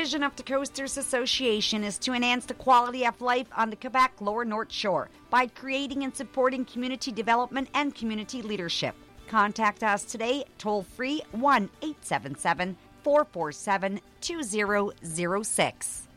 vision of the Coasters Association is to enhance the quality of life on the Quebec Lower North Shore by creating and supporting community development and community leadership. Contact us today, toll free 1-877-447-2006.